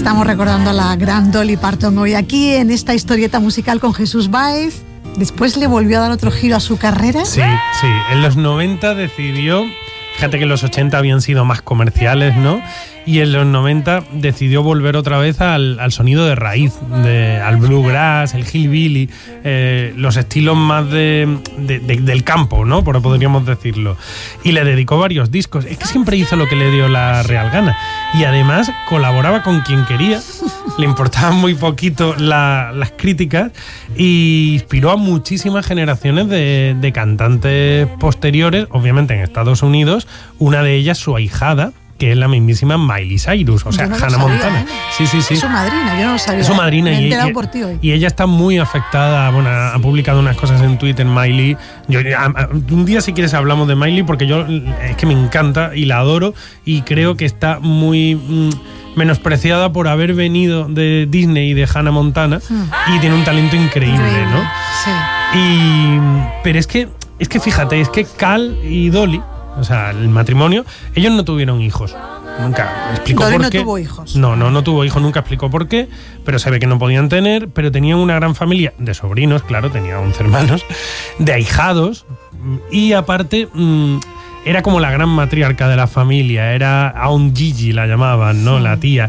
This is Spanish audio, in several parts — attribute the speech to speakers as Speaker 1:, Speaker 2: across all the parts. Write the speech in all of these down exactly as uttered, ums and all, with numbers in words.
Speaker 1: Estamos recordando a la gran Dolly Parton hoy aquí en esta historieta musical con Jesús Báez. Después le volvió a dar otro giro a su carrera.
Speaker 2: Sí, sí. En los noventa decidió... Fíjate que en los ochenta habían sido más comerciales, ¿no? Y en los noventa decidió volver otra vez al, al sonido de raíz, de, al bluegrass, el hillbilly, eh, los estilos más de, de, de, del campo, ¿no? Por podríamos decirlo. Y le dedicó varios discos. Es que siempre hizo lo que le dio la real gana. Y además colaboraba con quien quería. Le importaban muy poquito la, las críticas y inspiró a muchísimas generaciones de, de cantantes posteriores, obviamente en Estados Unidos, una de ellas su ahijada, que es la mismísima Miley Cyrus, o sea,
Speaker 1: no
Speaker 2: Hannah
Speaker 1: sabía,
Speaker 2: Montana.
Speaker 1: ¿eh?
Speaker 2: Sí, sí, sí.
Speaker 1: Es su madrina, yo no lo sabía.
Speaker 2: Es su madrina.
Speaker 1: Me he
Speaker 2: y,
Speaker 1: enterado
Speaker 2: y,
Speaker 1: por ti hoy.
Speaker 2: y ella está muy afectada, bueno, ha publicado unas cosas en Twitter, Miley. Yo, a, a, un día, si quieres, hablamos de Miley, porque yo es que me encanta y la adoro, y creo que está muy... Mmm, menospreciada por haber venido de Disney y de Hannah Montana, mm. y tiene un talento increíble, increíble. ¿no?
Speaker 1: Sí.
Speaker 2: Y, pero es que, es que fíjate, es que Cal y Dolly, o sea, el matrimonio, ellos no tuvieron hijos. Nunca explicó
Speaker 1: Dolly
Speaker 2: por
Speaker 1: no
Speaker 2: qué.
Speaker 1: tuvo hijos.
Speaker 2: No, no, no tuvo hijos, nunca explicó por qué, pero se ve que no podían tener, pero tenían una gran familia de sobrinos, claro, tenía once hermanos, de ahijados, y aparte... Mmm, era como la gran matriarca de la familia, era Aunt Gigi, la llamaban, ¿no? Sí. La tía.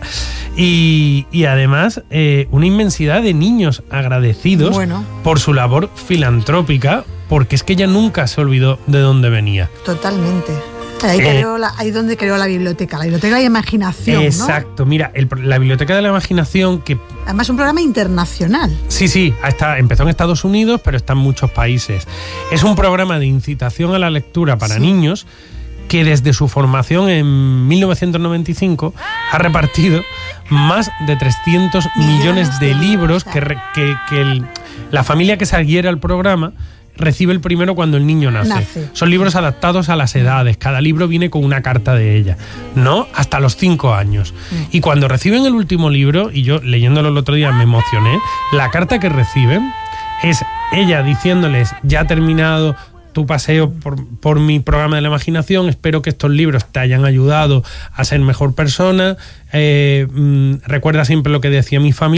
Speaker 2: Y, y además, eh, una inmensidad de niños agradecidos
Speaker 1: bueno.
Speaker 2: por su labor filantrópica, porque es que ella nunca se olvidó de dónde venía.
Speaker 1: Totalmente. Ahí,
Speaker 2: eh,
Speaker 1: creó la, ahí donde creó la biblioteca, la biblioteca de la imaginación,
Speaker 2: exacto,
Speaker 1: ¿no?
Speaker 2: Mira, el, la biblioteca de la imaginación que...
Speaker 1: Además, un programa internacional.
Speaker 2: Sí, sí, está, empezó en Estados Unidos, pero está en muchos países. Es un programa de incitación a la lectura para sí. niños que desde su formación en mil novecientos noventa y cinco ha repartido más de trescientos millones de libros que, que, que el, la familia que se adhiere al programa recibe el primero cuando el niño nace. nace. Son libros adaptados a las edades. Cada libro viene con una carta de ella, ¿no? Hasta los cinco años. Mm. Y cuando reciben el último libro, y yo leyéndolo el otro día me emocioné, la carta que reciben es ella diciéndoles: ya ha terminado tu paseo por, por mi programa de la imaginación, espero que estos libros te hayan ayudado a ser mejor persona, eh, mmm, recuerda siempre lo que decía mi familia,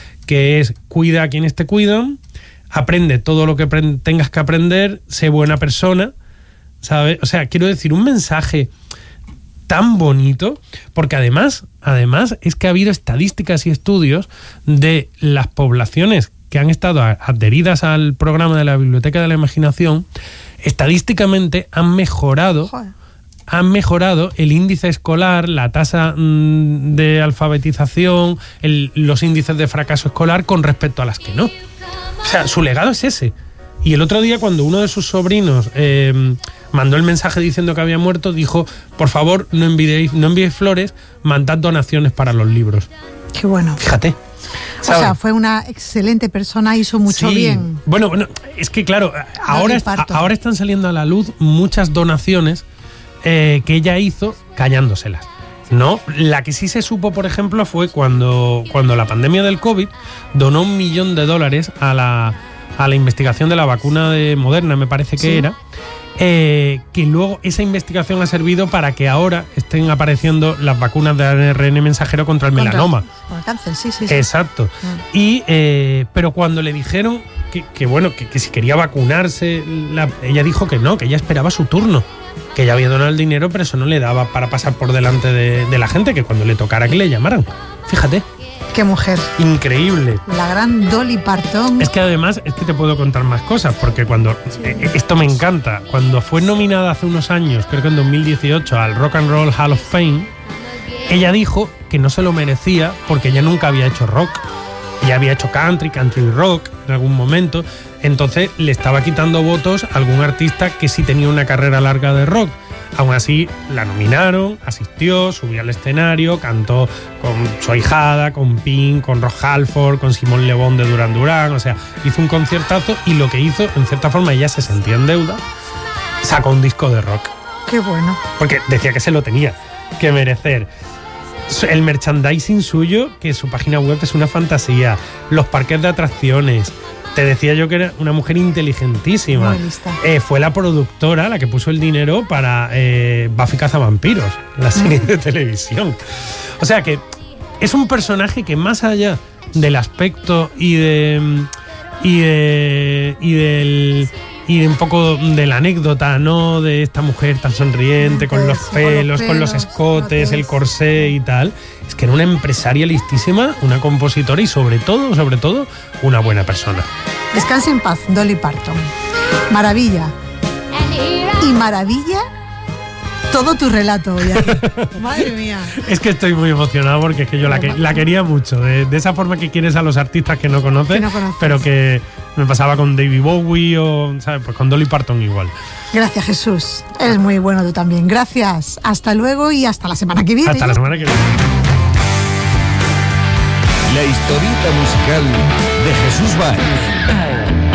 Speaker 2: que es cuida a quienes te cuidan, aprende todo lo que tengas que aprender, sé buena persona, ¿sabes? O sea, quiero decir, un mensaje tan bonito, porque además, además es que ha habido estadísticas y estudios de las poblaciones que han estado adheridas al programa de la Biblioteca de la Imaginación, estadísticamente han mejorado... Joder. han mejorado el índice escolar, la tasa mmm, de alfabetización, el, los índices de fracaso escolar con respecto a las que no. O sea, su legado es ese. Y el otro día, cuando uno de sus sobrinos eh, mandó el mensaje diciendo que había muerto, dijo: por favor, no enviéis, no enviéis flores, mandad donaciones para los libros.
Speaker 1: Qué bueno.
Speaker 2: Fíjate. ¿sabes?
Speaker 1: O sea, fue una excelente persona, hizo mucho
Speaker 2: sí.
Speaker 1: bien.
Speaker 2: Bueno, bueno, es que claro, ahora, est- ahora están saliendo a la luz muchas donaciones eh, que ella hizo callándoselas. No, la que sí se supo, por ejemplo, fue cuando, cuando la pandemia del COVID donó un millón de dólares a la, a la investigación de la vacuna de Moderna, me parece que sí. era, eh, que luego esa investigación ha servido para que ahora estén apareciendo las vacunas de A R N mensajero contra el contra, melanoma.
Speaker 1: Contra el cáncer, sí, sí. sí.
Speaker 2: Exacto.
Speaker 1: Mm.
Speaker 2: Y, eh, pero cuando le dijeron que, que bueno, que, que si quería vacunarse, la, ella dijo que no, que ella esperaba su turno. Que ya había donado el dinero, pero eso no le daba para pasar por delante de, de la gente, que cuando le tocara que le llamaran. Fíjate.
Speaker 1: Qué mujer.
Speaker 2: Increíble.
Speaker 1: La gran Dolly Parton.
Speaker 2: Es que además, es que te puedo contar más cosas, porque cuando... Eh, esto me encanta. Cuando fue nominada hace unos años, creo que en dos mil dieciocho, al Rock and Roll Hall of Fame, ella dijo que no se lo merecía porque ella nunca había hecho rock. Ella había hecho country, country rock en algún momento. Entonces le estaba quitando votos a algún artista que sí tenía una carrera larga de rock. Aún así la nominaron, asistió, subió al escenario, cantó con su ahijada, con Pink, con Rob Halford, con Simón Le Bon de Duran Duran. O sea, hizo un conciertazo y lo que hizo, en cierta forma, ella se sentía en deuda, sacó un disco de rock.
Speaker 1: Qué bueno.
Speaker 2: Porque decía que se lo tenía que merecer. El merchandising suyo, que su página web es una fantasía, los parques de atracciones. Te decía yo que era una mujer inteligentísima.
Speaker 1: Muy lista.
Speaker 2: Eh, fue la productora la que puso el dinero para eh, Buffy Cazavampiros, la serie de televisión. O sea que es un personaje que más allá del aspecto y de y de y del y de un poco de la anécdota, ¿no? De esta mujer tan sonriente, con, los pelos, con los escotes, el corsé y tal. Es que era una empresaria listísima, una compositora y sobre todo, sobre todo, una buena persona.
Speaker 1: Descanse en paz, Dolly Parton. Maravilla. Y maravilla todo tu relato hoy aquí. Madre mía.
Speaker 2: Es que estoy muy emocionado porque es que yo la, que, la quería mucho. De, de esa forma que quieres a los artistas que no conoces, que no pero que me pasaba con David Bowie o, ¿sabes? Pues con Dolly Parton igual.
Speaker 1: Gracias, Jesús. Eres muy bueno tú también. Gracias. Hasta luego y hasta la semana que viene.
Speaker 2: Hasta la semana que viene.
Speaker 3: La historieta musical de Jesús Báez.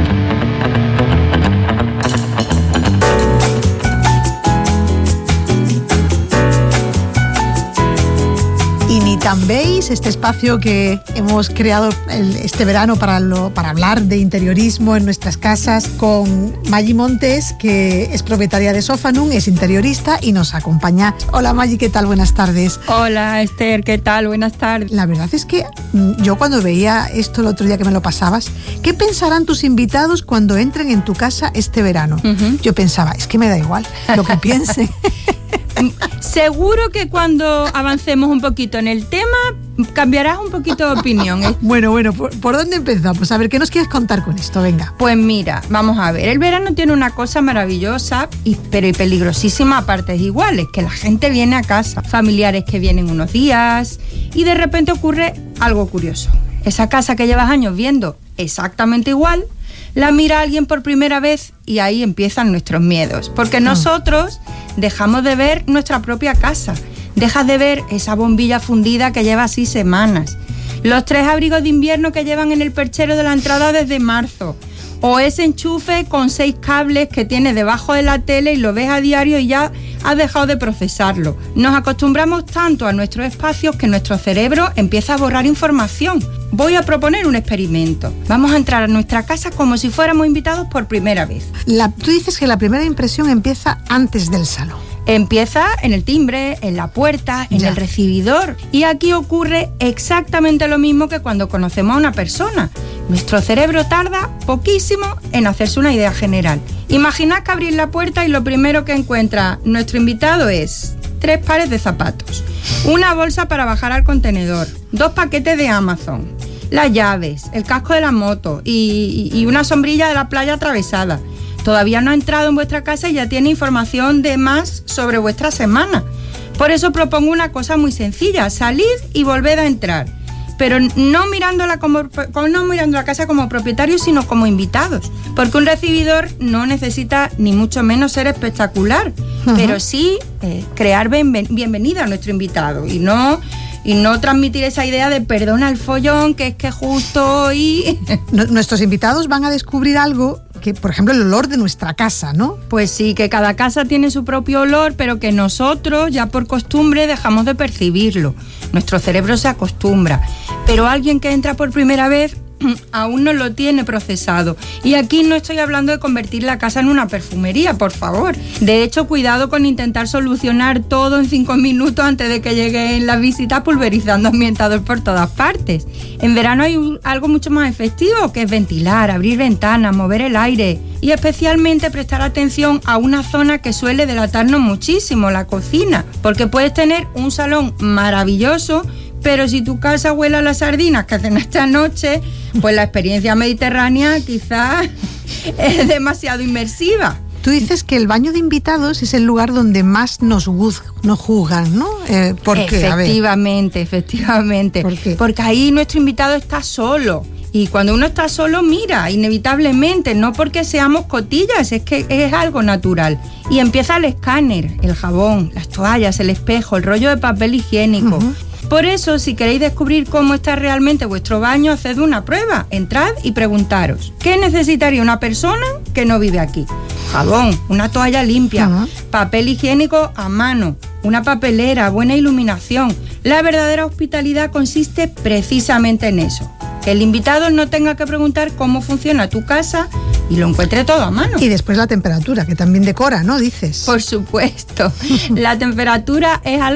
Speaker 1: Y ni tan veis, este espacio que hemos creado el, este verano para, lo, para hablar de interiorismo en nuestras casas con Maggi Montes, que es propietaria de Sofanum, es interiorista y nos acompaña. Hola Maggi, ¿qué tal? Buenas tardes.
Speaker 4: Hola Esther, ¿qué tal? Buenas tardes.
Speaker 1: La verdad es que yo cuando veía esto el otro día que me lo pasabas, ¿qué pensarán tus invitados cuando entren en tu casa este verano? Uh-huh. Yo pensaba, es que me da igual lo que piensen.
Speaker 4: Seguro que cuando avancemos un poquito en el tema cambiarás un poquito de opinión, ¿eh?
Speaker 1: Bueno, bueno, ¿por, ¿por dónde empezamos? A ver, ¿qué nos quieres contar con esto? Venga.
Speaker 4: Pues mira, vamos a ver, el verano tiene una cosa maravillosa, y, pero y peligrosísima a partes iguales, que la gente viene a casa, familiares que vienen unos días, y de repente ocurre algo curioso. Esa casa que llevas años viendo exactamente igual, la mira alguien por primera vez y ahí empiezan nuestros miedos, porque nosotros dejamos de ver nuestra propia casa, dejas de ver esa bombilla fundida que lleva así semanas, los tres abrigos de invierno que llevan en el perchero de la entrada desde marzo, o ese enchufe con seis cables que tienes debajo de la tele y lo ves a diario y ya has dejado de procesarlo. Nos acostumbramos tanto a nuestros espacios que nuestro cerebro empieza a borrar información. Voy a proponer un experimento. Vamos a entrar a nuestra casa como si fuéramos invitados por primera vez.
Speaker 1: La, tú dices que la primera impresión empieza antes del salón.
Speaker 4: Empieza en el timbre, en la puerta, en ya. el recibidor. Y aquí ocurre exactamente lo mismo que cuando conocemos a una persona. Nuestro cerebro tarda poquísimo en hacerse una idea general. Imaginad que abrís la puerta y lo primero que encuentra nuestro invitado es tres pares de zapatos, una bolsa para bajar al contenedor, dos paquetes de Amazon, las llaves, el casco de la moto y, y una sombrilla de la playa atravesada. Todavía no ha entrado en vuestra casa y ya tiene información de más sobre vuestra semana. Por eso propongo una cosa muy sencilla: salid y volved a entrar, pero no mirándola como, no mirando la casa como propietarios, sino como invitados, porque un recibidor no necesita ni mucho menos ser espectacular, uh-huh. pero sí eh, crear bien, bienvenida a nuestro invitado y no... Y no transmitir esa idea de perdona el follón, que es que justo hoy...
Speaker 1: Nuestros invitados van a descubrir algo, que por ejemplo el olor de nuestra casa, ¿no?
Speaker 4: Pues sí, que cada casa tiene su propio olor, pero que nosotros ya por costumbre dejamos de percibirlo. Nuestro cerebro se acostumbra. Pero alguien que entra por primera vez aún no lo tiene procesado. Y aquí no estoy hablando de convertir la casa en una perfumería, por favor. De hecho, cuidado con intentar solucionar todo en cinco minutos antes de que lleguen las visitas pulverizando ambientador por todas partes. En verano hay un, algo mucho más efectivo, que es ventilar, abrir ventanas, mover el aire y especialmente prestar atención a una zona que suele delatarnos muchísimo, la cocina, porque puedes tener un salón maravilloso, pero si tu casa huele a las sardinas que cenaste anoche, pues la experiencia mediterránea quizás es demasiado inmersiva.
Speaker 1: Tú dices que el baño de invitados es el lugar donde más nos, guz- nos juzgan, ¿no? Eh, ¿Por qué?
Speaker 4: Efectivamente, efectivamente.
Speaker 1: ¿Por qué?
Speaker 4: Porque ahí nuestro invitado está solo. Y cuando uno está solo, mira, inevitablemente, no porque seamos cotillas, es que es algo natural. Y empieza el escáner, el jabón, las toallas, el espejo, el rollo de papel higiénico. Uh-huh. Por eso, si queréis descubrir cómo está realmente vuestro baño, haced una prueba. Entrad y preguntaros, ¿qué necesitaría una persona que no vive aquí? Jabón, una toalla limpia, uh-huh. papel higiénico a mano, una papelera, buena iluminación. La verdadera hospitalidad consiste precisamente en eso. Que el invitado no tenga que preguntar cómo funciona tu casa y lo encuentre todo a mano.
Speaker 1: Y después la temperatura, que también decora, ¿no? Dices.
Speaker 4: Por supuesto. La temperatura es algo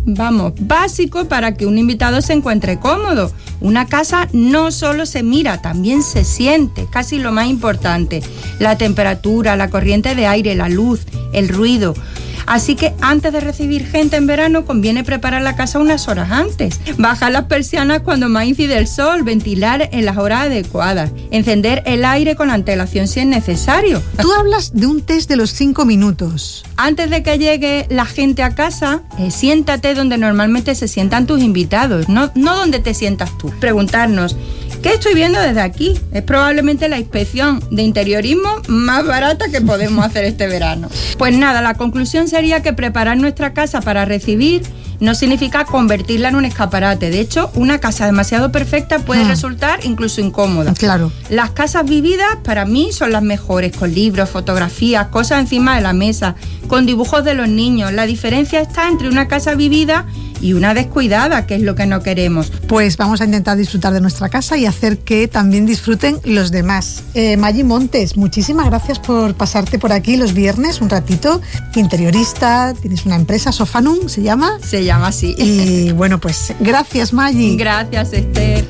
Speaker 4: vamos, básico para que un invitado se encuentre cómodo. Una casa no solo se mira, también se siente, casi lo más importante. La temperatura, la corriente de aire, la luz, el ruido. Así que antes de recibir gente en verano conviene preparar la casa unas horas antes. Bajar las persianas cuando más incide el sol, ventilar en las horas adecuadas, encender el aire con antelación si es necesario.
Speaker 1: Tú hablas de un test de los cinco minutos.
Speaker 4: Antes de que llegue la gente a casa, eh, siéntate donde normalmente se sientan tus invitados, no, no donde te sientas tú. Preguntarnos, ¿qué estoy viendo desde aquí? Es probablemente la inspección de interiorismo más barata que podemos hacer este verano. Pues nada, la conclusión sería que preparar nuestra casa para recibir no significa convertirla en un escaparate. De hecho, una casa demasiado perfecta puede hmm. resultar incluso incómoda.
Speaker 1: Claro.
Speaker 4: Las casas vividas para mí son las mejores, con libros, fotografías, cosas encima de la mesa, con dibujos de los niños. La diferencia está entre una casa vivida y una descuidada, que es lo que no queremos.
Speaker 1: Pues vamos a intentar disfrutar de nuestra casa y hacer que también disfruten los demás. Eh, Maggi Montes, muchísimas gracias por pasarte por aquí los viernes un ratito. Interiorista, tienes una empresa, Sofanum, ¿se llama?
Speaker 4: Se llama así.
Speaker 1: Y bueno, pues gracias, Maggi.
Speaker 4: Gracias, Esther.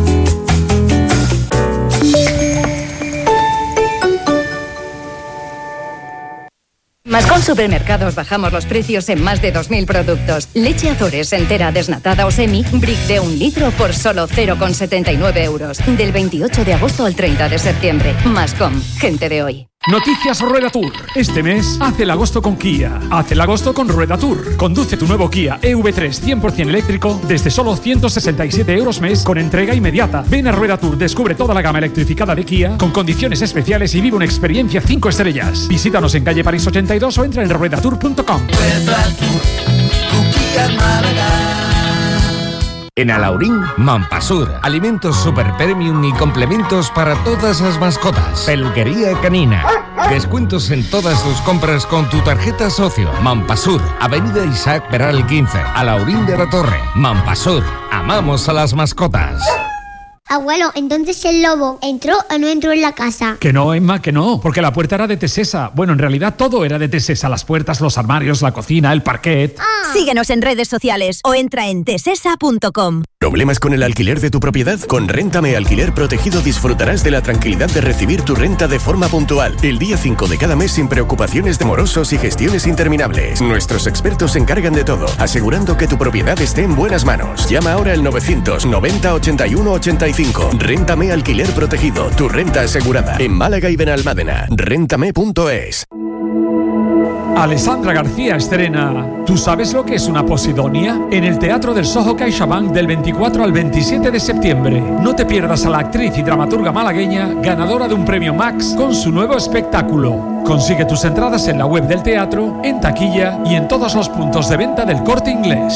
Speaker 5: Mascón Supermercados bajamos los precios en más de dos mil productos. Leche Azores entera, desnatada o semi, brick de un litro por solo cero coma setenta y nueve euros. Del veintiocho de agosto al treinta de septiembre. Mascón, gente de hoy.
Speaker 6: Noticias Rueda Tour. Este mes, haz el agosto con Kia. Haz el agosto con Rueda Tour. Conduce tu nuevo Kia E V tres cien por ciento eléctrico desde solo ciento sesenta y siete euros mes con entrega inmediata. Ven a Rueda Tour, descubre toda la gama electrificada de Kia con condiciones especiales y vive una experiencia cinco estrellas. Visítanos en calle París ochenta y dos o entra en rueda tour punto com.
Speaker 3: Rueda Tour, tu Kia Málaga. En Alaurín, Mampasur, alimentos super premium y complementos para todas las mascotas. Peluquería canina. Descuentos en todas tus compras con tu tarjeta socio. Mampasur, Avenida Isaac Peral quince, Alaurín de la Torre. Mampasur, amamos a las mascotas.
Speaker 7: Abuelo, entonces el lobo entró o no entró en la casa.
Speaker 6: Que no, Emma, que no, porque la puerta era de Tesesa. Bueno, en realidad todo era de Tesesa. Las puertas, los armarios, la cocina, el parquet.
Speaker 7: Ah.
Speaker 8: Síguenos en redes sociales o entra en tesesa punto com.
Speaker 9: ¿Problemas con el alquiler de tu propiedad? Con Réntame Alquiler Protegido disfrutarás de la tranquilidad de recibir tu renta de forma puntual. El día cinco de cada mes sin preocupaciones de morosos y gestiones interminables. Nuestros expertos se encargan de todo, asegurando que tu propiedad esté en buenas manos. Llama ahora al novecientos noventa ochenta y uno ochenta y cinco. Réntame Alquiler Protegido, tu renta asegurada. En Málaga y Benalmádena. Réntame punto es.
Speaker 6: Alessandra García estrena ¿Tú sabes lo que es una posidonia? En el Teatro del Soho CaixaBank del veinticuatro al veintisiete de septiembre. No te pierdas a la actriz y dramaturga malagueña ganadora de un premio Max con su nuevo espectáculo. Consigue tus entradas en la web del teatro, en taquilla y en todos los puntos de venta del Corte Inglés.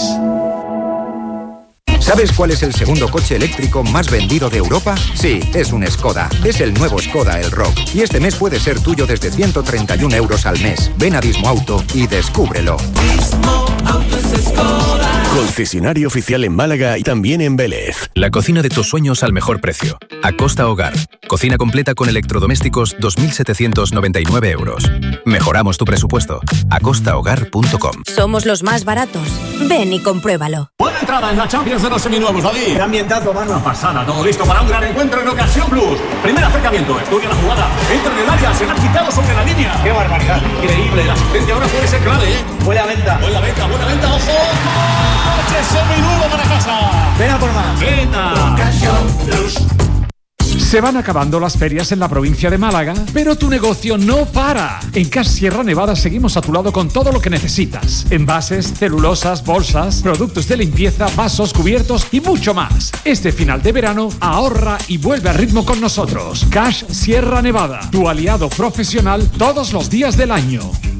Speaker 10: ¿Sabes cuál es el segundo coche eléctrico más vendido de Europa? Sí, es un Skoda. Es el nuevo Skoda Elroq. Y este mes puede ser tuyo desde ciento treinta y un euros al mes. Ven a Dismo Auto y descúbrelo.
Speaker 3: Dismo Auto es Skoda.
Speaker 9: Concesionario oficial en Málaga y también en Vélez.
Speaker 11: La cocina de tus sueños al mejor precio. Acosta Hogar. Cocina completa con electrodomésticos dos mil setecientos noventa y nueve euros. Mejoramos tu presupuesto. acosta hogar punto com.
Speaker 8: Somos los más baratos. Ven y compruébalo.
Speaker 12: Buena entrada en la Champions de los seminuevos, David.
Speaker 13: Qué ambientazo, mano.
Speaker 12: Una pasada, todo listo para un gran encuentro en Ocasión Plus. Primer acercamiento, estudia la jugada. Entra en el área, se la han quitado sobre la línea.
Speaker 13: Qué barbaridad.
Speaker 12: Increíble, la asistencia ahora puede ser clave, ¿eh?
Speaker 13: Buena venta.
Speaker 12: Buena venta, buena venta, ojo. ¡Coche seminuevo para casa!
Speaker 13: Ven a por más.
Speaker 12: Venga.
Speaker 3: Ocasión Plus.
Speaker 6: Se van acabando las ferias en la provincia de Málaga, pero tu negocio no para. En Cash Sierra Nevada seguimos a tu lado con todo lo que necesitas. Envases, celulosas, bolsas, productos de limpieza, vasos, cubiertos y mucho más. Este final de verano, ahorra y vuelve a ritmo con nosotros. Cash Sierra Nevada, tu aliado profesional todos los días del año.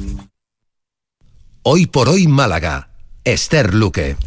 Speaker 3: Hoy por hoy Málaga. Esther Luque.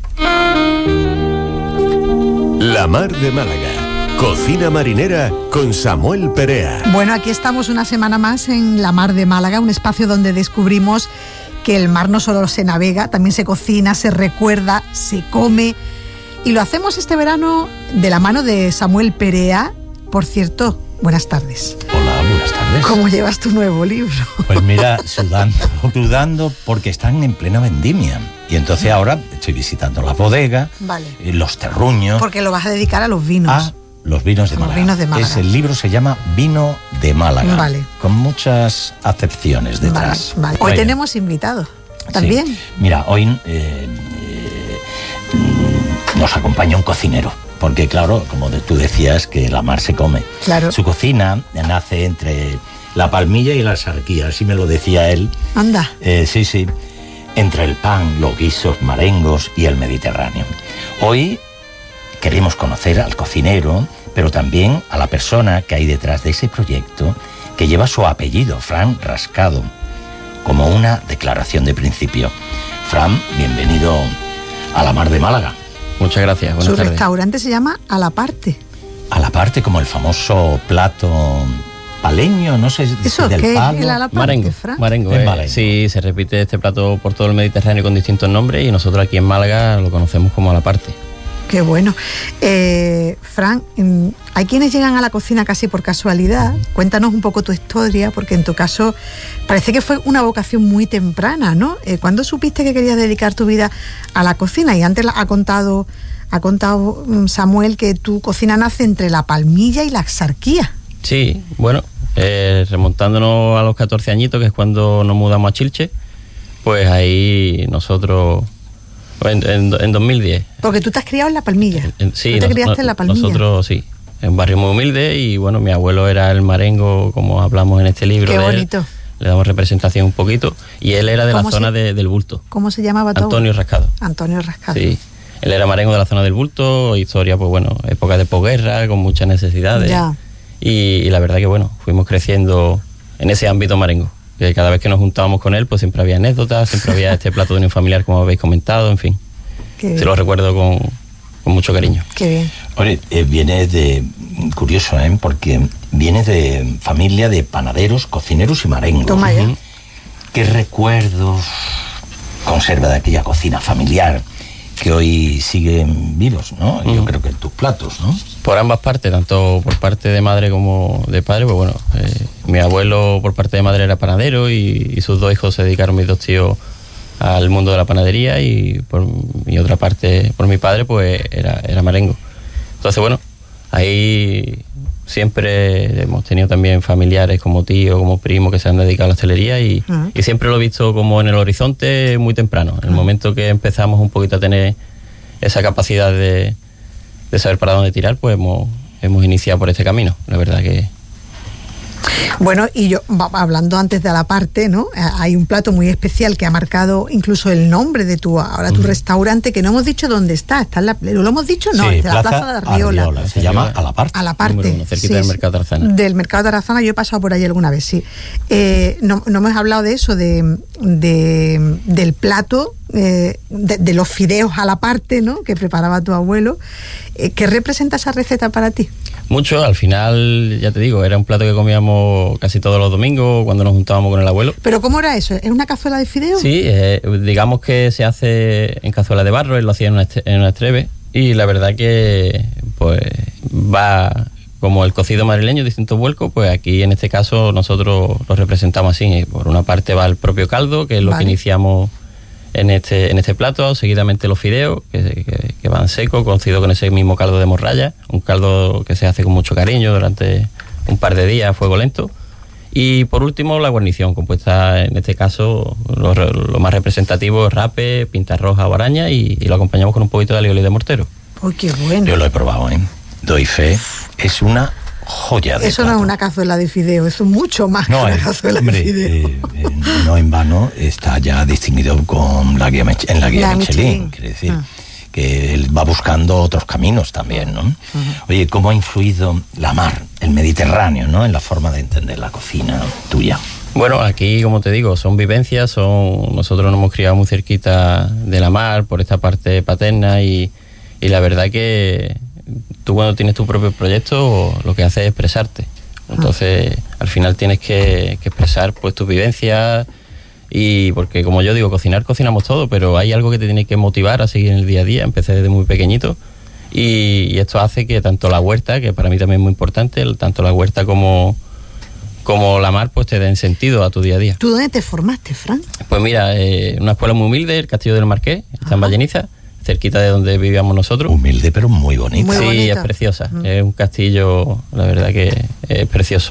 Speaker 9: La Mar de Málaga. Cocina marinera con Samuel Perea.
Speaker 1: Bueno, aquí estamos una semana más en La Mar de Málaga, un espacio donde descubrimos que el mar no solo se navega, también se cocina, se recuerda, se come. Y lo hacemos este verano de la mano de Samuel Perea. Por cierto, buenas tardes.
Speaker 14: Hola, buenas tardes.
Speaker 1: ¿Cómo llevas tu nuevo libro?
Speaker 14: Pues mira, sudando, sudando porque están en plena vendimia.
Speaker 13: Y entonces ahora estoy visitando las bodegas,
Speaker 1: vale.
Speaker 13: los terruños.
Speaker 1: Porque lo vas a dedicar a los vinos.
Speaker 13: A los vinos de
Speaker 1: Los
Speaker 13: Málaga.
Speaker 1: vinos de Málaga.
Speaker 13: Es, el libro se llama Vino de Málaga.
Speaker 1: Vale.
Speaker 13: Con muchas acepciones detrás.
Speaker 1: Vale, vale. Hoy
Speaker 13: Bueno,
Speaker 1: tenemos invitados también.
Speaker 13: sí. Mira, hoy eh, eh, nos acompaña un cocinero. Porque claro, como tú decías, que la mar se come.
Speaker 1: Claro.
Speaker 13: Su cocina nace entre la palmilla y la sarquía, así me lo decía él.
Speaker 1: Anda.
Speaker 13: Eh, sí, sí. Entre el pan, los guisos, marengos y el Mediterráneo. Hoy queremos conocer al cocinero, pero también a la persona que hay detrás de ese proyecto, que lleva su apellido, Fran Rascado, como una declaración de principio. Fran, bienvenido a la Mar de Málaga.
Speaker 14: Muchas gracias, buenas
Speaker 1: Su
Speaker 14: tardes.
Speaker 1: restaurante se llama A la Parte.
Speaker 13: A la Parte, como el famoso plato paleño, no sé si
Speaker 1: ¿Eso
Speaker 13: del
Speaker 1: qué es
Speaker 13: palo.
Speaker 1: el a la parte,
Speaker 14: Marengo,
Speaker 1: Fran?
Speaker 14: Marengo,
Speaker 13: Es
Speaker 14: eh.
Speaker 13: marengo.
Speaker 14: Sí, se repite este plato por todo el Mediterráneo con distintos nombres y nosotros aquí en Málaga lo conocemos como A la Parte.
Speaker 1: Qué bueno. Eh, Fran, mm, hay quienes llegan a la cocina casi por casualidad. Cuéntanos un poco tu historia, porque en tu caso parece que fue una vocación muy temprana, ¿no? Eh, ¿Cuándo supiste que querías dedicar tu vida a la cocina? Y antes ha contado, ha contado mm, Samuel que tu cocina nace entre la palmilla y la axarquía.
Speaker 14: Sí, bueno, eh, remontándonos a los catorce añitos, que es cuando nos mudamos a Chilche, pues ahí nosotros, en, en, en dos mil diez.
Speaker 1: Porque tú te has criado en la palmilla.
Speaker 14: En, sí,
Speaker 1: ¿Tú te
Speaker 14: nos-
Speaker 1: criaste
Speaker 14: no-
Speaker 1: en la palmilla?
Speaker 14: Nosotros sí, en un barrio muy humilde y bueno, mi abuelo era el marengo, como hablamos en este libro.
Speaker 1: Qué
Speaker 14: de él.
Speaker 1: bonito.
Speaker 14: Le damos representación un poquito y él era de la
Speaker 1: ¿Cómo
Speaker 14: zona
Speaker 1: se-
Speaker 14: de- del Bulto.
Speaker 1: ¿Cómo se llamaba tu
Speaker 14: Antonio
Speaker 1: abuelo?
Speaker 14: Rascado.
Speaker 1: Antonio Rascado.
Speaker 14: Sí, él era marengo de la zona del Bulto, historia, pues bueno, época de posguerra, con muchas necesidades.
Speaker 1: Ya.
Speaker 14: Y, y la verdad que bueno, fuimos creciendo en ese ámbito marengo. Que cada vez que nos juntábamos con él, pues siempre había anécdotas, siempre había este plato de unión familiar, como habéis comentado, en fin.
Speaker 1: Qué
Speaker 14: Se
Speaker 1: bien.
Speaker 14: lo recuerdo con, con mucho cariño.
Speaker 1: Qué bien.
Speaker 13: Oye, eh, viene de... Curioso, ¿eh? Porque viene de familia de panaderos, cocineros y marengos.
Speaker 1: Toma ya.
Speaker 13: Ujú. ¿Qué recuerdos conserva de aquella cocina familiar que hoy siguen vivos, ¿no? Yo creo que en tus platos, ¿no?
Speaker 14: Por ambas partes, tanto por parte de madre como de padre, pues bueno, eh, mi abuelo por parte de madre era panadero y, y sus dos hijos se dedicaron, mis dos tíos, al mundo de la panadería, y por mi otra parte, por mi padre, pues era, era marengo. Entonces, bueno, ahí siempre hemos tenido también familiares como tíos, como primos que se han dedicado a la hostelería y,
Speaker 1: Ujú.
Speaker 14: y siempre lo he visto como en el horizonte muy temprano. En el momento que empezamos un poquito a tener esa capacidad de, de saber para dónde tirar, pues hemos, hemos iniciado por este camino. La verdad que...
Speaker 1: Bueno, y yo, va- hablando antes de a la parte, ¿no? Eh, Hay un plato muy especial que ha marcado incluso el nombre de tu, ahora tu restaurante, que no hemos dicho dónde está. ¿Está en la, ¿Lo hemos dicho? No,
Speaker 13: Sí,
Speaker 1: está en la
Speaker 13: Plaza
Speaker 1: Plaza de Arriola.
Speaker 13: Arriola, se llama A la Parte.
Speaker 1: A la parte.
Speaker 14: Número uno, cerquita
Speaker 1: sí,
Speaker 14: del
Speaker 1: sí.
Speaker 14: Mercado de Tarazana.
Speaker 1: Del Mercado de Tarazana, yo he pasado por ahí alguna vez, sí. Eh, no, no hemos hablado de eso, de, de- del plato, eh, de, de los fideos a la parte, ¿no? Que preparaba tu abuelo. Eh, ¿Qué representa esa receta para ti?
Speaker 14: Mucho, al final, ya te digo, era un plato que comíamos casi todos los domingos cuando nos juntábamos con el abuelo.
Speaker 1: ¿Pero cómo era eso? ¿Es una cazuela de fideos?
Speaker 14: Sí, eh, digamos que se hace en cazuela de barro, él lo hacía en una, estre- en una estrebe, y la verdad que pues va como el cocido madrileño, distintos vuelcos, pues aquí en este caso nosotros lo representamos así. Por una parte va el propio caldo, que es lo
Speaker 1: Vale.
Speaker 14: que iniciamos en este en este plato, seguidamente los fideos, que, que- que van secos, cocidos con ese mismo caldo de morralla, un caldo que se hace con mucho cariño durante un par de días a fuego lento. Y por último, la guarnición, compuesta en este caso, lo, lo más representativo es rape, pinta roja o araña, y, y lo acompañamos con un poquito de alioli de mortero.
Speaker 1: ¡Uy, qué bueno!
Speaker 13: Yo lo he probado, ¿eh? Doy fe. Es una joya de
Speaker 1: Eso no es una cazuela de fideo, eso es mucho más
Speaker 13: No,
Speaker 1: que una
Speaker 13: eh,
Speaker 1: cazuela
Speaker 13: hombre,
Speaker 1: de fideo.
Speaker 13: eh, eh, no en vano está ya distinguido con la guía Mich- en la guía
Speaker 1: La
Speaker 13: Michelin,
Speaker 1: Michelin.
Speaker 13: quiere decir
Speaker 1: Ah.
Speaker 13: que él va buscando otros caminos también, ¿no? Oye, ¿cómo ha influido la mar, el Mediterráneo, ¿no? En la forma de entender la cocina tuya.
Speaker 14: Bueno, aquí, como te digo, son vivencias, son nosotros nos hemos criado muy cerquita de la mar, por esta parte paterna, y, y la verdad que tú cuando tienes tu propio proyecto lo que haces es expresarte. Entonces, al final tienes que, que expresar pues tus vivencias, y porque como yo digo, cocinar, cocinamos todo, pero hay algo que te tiene que motivar a seguir en el día a día. Empecé desde muy pequeñito y, y esto hace que tanto la huerta, que para mí también es muy importante, el- tanto la huerta como, como la mar, pues te den sentido a tu día a día.
Speaker 1: ¿Tú dónde te formaste, Fran?
Speaker 14: Pues mira, eh, una escuela muy humilde, el Castillo del Marqués, está en Valleniza, cerquita de donde vivíamos nosotros.
Speaker 3: Humilde, pero muy bonito.
Speaker 14: Muy sí,
Speaker 1: bonito.
Speaker 14: Es preciosa.
Speaker 1: Mm.
Speaker 14: Es un castillo, la verdad que es precioso.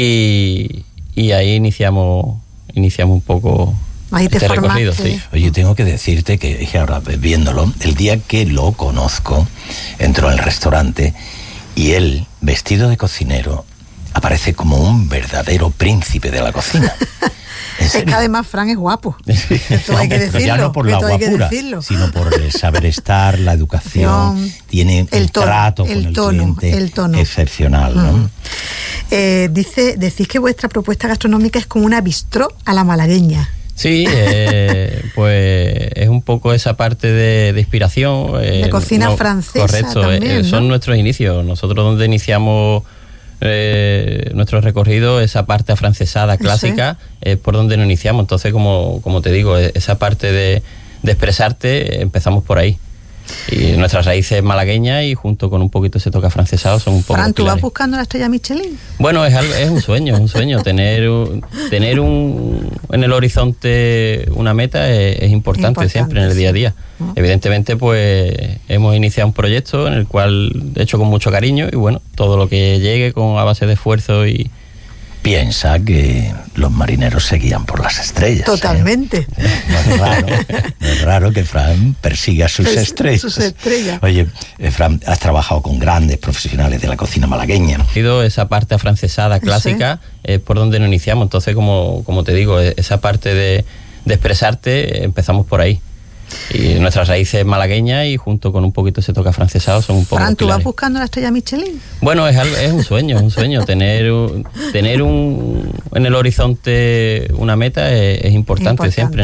Speaker 14: Y, y ahí iniciamos, iniciamos un poco
Speaker 1: ahí te
Speaker 14: este recorrido.
Speaker 1: formaste.
Speaker 14: Sí.
Speaker 3: Oye, tengo que decirte que, que ahora viéndolo, el día que lo conozco, entró al restaurante y él, vestido de cocinero, aparece como un verdadero príncipe de la cocina.
Speaker 1: Es que además Fran es guapo. Esto hay que decirlo.
Speaker 3: Ya no por la
Speaker 1: esto hay que
Speaker 3: guapura,
Speaker 1: decirlo.
Speaker 3: sino por el saber estar, la educación, tiene
Speaker 1: el
Speaker 3: el
Speaker 1: tono,
Speaker 3: trato
Speaker 1: el
Speaker 3: con el
Speaker 1: tono,
Speaker 3: cliente
Speaker 1: el tono.
Speaker 3: excepcional, ¿no?
Speaker 1: Mm. Eh, dice, decís que vuestra propuesta gastronómica es como una bistró a la malagueña.
Speaker 14: Sí, eh, pues es un poco esa parte de, de inspiración. Eh,
Speaker 1: de cocina francesa
Speaker 14: correcto,
Speaker 1: también,
Speaker 14: eh,
Speaker 1: ¿no?
Speaker 14: son nuestros inicios. Nosotros donde iniciamos eh, nuestro recorrido, esa parte afrancesada clásica, es por donde nos iniciamos. Entonces, como, como te digo, esa parte de, de expresarte, empezamos por ahí. Y nuestras raíces malagueñas y junto con un poquito ese toque afrancesado son un poco
Speaker 1: Fran, ¿tú
Speaker 14: pilares.
Speaker 1: vas buscando la estrella Michelin?
Speaker 14: Bueno, es, algo, es un sueño, es un sueño. Tener, un, tener un, en el horizonte una meta es, es importante, importante siempre en el día a día. ¿No? Evidentemente, pues hemos iniciado un proyecto en el cual he hecho con mucho cariño y bueno, todo lo que llegue con a base de esfuerzo y...
Speaker 3: Piensa que los marineros se guían por las estrellas.
Speaker 1: Totalmente.
Speaker 3: ¿eh? No es raro, no es raro que Fran persiga sus
Speaker 1: es,
Speaker 3: estrellas.
Speaker 1: Sus estrellas.
Speaker 3: Oye, eh, Fran, has trabajado con grandes profesionales de la cocina malagueña.
Speaker 14: Esa parte afrancesada clásica es eh, por donde nos iniciamos. Entonces, como, como te digo, esa parte de, de expresarte, empezamos por ahí. Y nuestras raíces malagueñas y junto con un poquito ese toque afrancesado son un poco
Speaker 1: Fran, ¿tú
Speaker 14: pilares.
Speaker 1: vas buscando la estrella Michelin?
Speaker 14: Bueno, es, algo, es un sueño, es un sueño. Tener, tener un, en el horizonte una meta es, es importante, importante siempre.